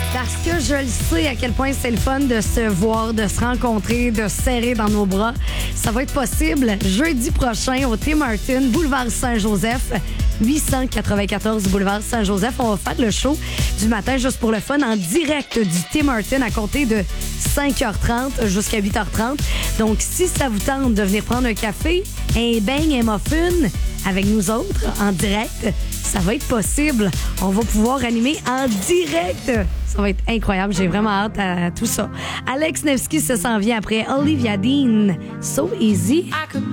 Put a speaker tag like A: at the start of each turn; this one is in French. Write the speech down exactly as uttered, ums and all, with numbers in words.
A: Parce que je le sais à quel point c'est le fun de se voir, de se rencontrer, de se serrer dans nos bras. Ça va être possible jeudi prochain au Tim Hortons, boulevard Saint-Joseph, huit cent quatre-vingt-quatorze boulevard Saint-Joseph. On va faire le show du matin juste pour le fun en direct du Tim Hortons à compter de cinq heures trente jusqu'à huit heures trente. Donc, si ça vous tente de venir prendre un café, un beigne, un muffin avec nous autres en direct, ça va être possible. On va pouvoir animer en direct. Ça va être incroyable. J'ai vraiment hâte à tout ça. Alex Nevsky se s'en vient après Olivia Dean. So Easy.